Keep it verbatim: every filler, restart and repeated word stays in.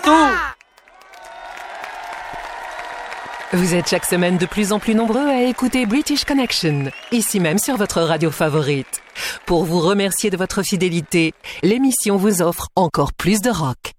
tout. Vous êtes chaque semaine de plus en plus nombreux à écouter British Connection, ici même sur votre radio favorite. Pour vous remercier de votre fidélité, l'émission vous offre encore plus de rock.